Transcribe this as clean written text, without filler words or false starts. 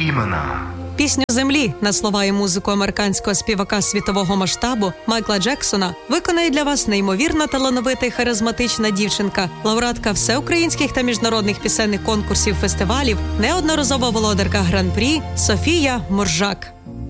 імена. Пісню «Землі» на слова і музику американського співака світового масштабу Майкла Джексона виконає для вас неймовірно талановита і харизматична дівчинка, лауреатка всеукраїнських та міжнародних пісенних конкурсів, фестивалів, неодноразова володарка гран-прі Софія Моржак.